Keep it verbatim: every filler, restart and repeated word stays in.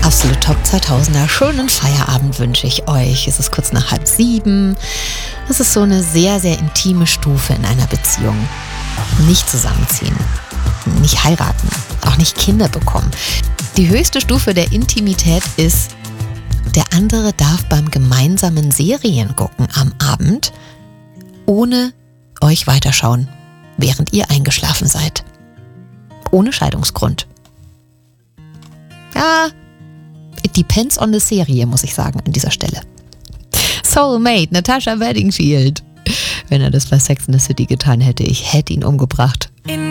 absolute Top zweitausender. Schönen Feierabend wünsche ich euch. Es ist kurz nach halb sieben. Es ist so eine sehr, sehr intime Stufe in einer Beziehung. Nicht zusammenziehen, nicht heiraten, auch nicht Kinder bekommen. Die höchste Stufe der Intimität ist, der andere darf beim gemeinsamen Serien gucken am Abend, ohne euch weiterschauen, während ihr eingeschlafen seid. Ohne Scheidungsgrund. Ja, it depends on the Serie, muss ich sagen, an dieser Stelle. Soulmate, Natasha Bedingfield. Wenn er das bei Sex and the City getan hätte, ich hätte ihn umgebracht.